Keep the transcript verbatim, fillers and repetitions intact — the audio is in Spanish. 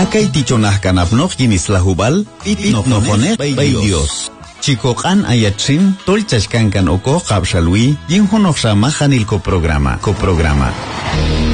Akay tichonah kanapnoq yinislahubal, pitnoqnoqoneq bay Dios. Chikoqan ayatrin, tolchashkankan oko qabshalwi, yinhunoq shamahanil ko programa, ko programa.